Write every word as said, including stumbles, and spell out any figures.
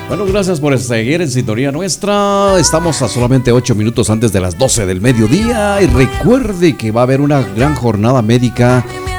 Bueno, gracias por seguir en sintonía nuestra. Estamos a solamente ocho minutos antes de las doce del mediodía. Y recuerde que va a haber una gran jornada médica